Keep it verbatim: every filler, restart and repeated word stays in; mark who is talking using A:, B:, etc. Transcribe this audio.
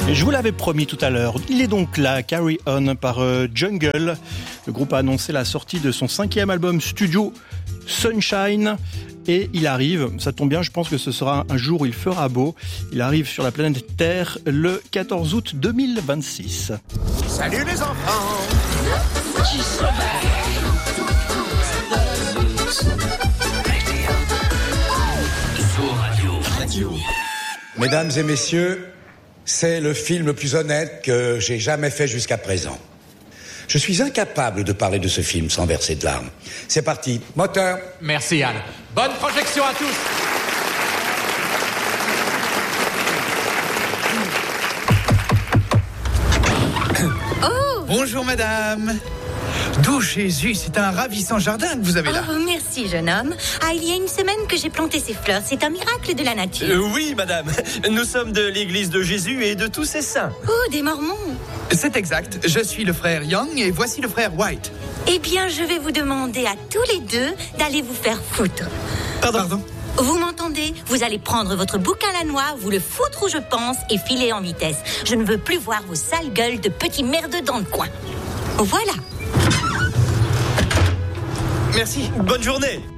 A: Je vous l'avais promis tout à l'heure, il est donc là, Carry On par euh, Jungle. Le groupe a annoncé la sortie de son cinquième album studio, Sunshine. Et il arrive, ça tombe bien, je pense que ce sera un jour où il fera beau. Il arrive sur la planète Terre le quatorze août deux mille vingt-six.
B: Salut les enfants!
C: Mesdames et messieurs, c'est le film le plus honnête que j'ai jamais fait jusqu'à présent. Je suis incapable de parler de ce film sans verser de larmes. C'est parti, moteur.
B: Merci Anne. Bonne projection à tous.
D: Oh!
E: Bonjour madame. D'où Jésus, c'est un ravissant jardin que vous avez là.
D: Oh, merci jeune homme. Ah, il y a une semaine que j'ai planté ces fleurs. C'est un miracle de la nature.
F: Euh, oui, madame. Nous sommes de l'église de Jésus et de tous ses saints.
D: Oh, des mormons.
E: C'est exact. Je suis le frère Young et voici le frère White.
D: Eh bien, je vais vous demander à tous les deux d'aller vous faire foutre.
E: Pardon, Pardon.
D: Vous m'entendez? Vous allez prendre votre bouquin à la noix, vous le foutre où je pense et filer en vitesse. Je ne veux plus voir vos sales gueules de petits merdeux dans le coin. Voilà.
E: Merci.
F: Bonne journée.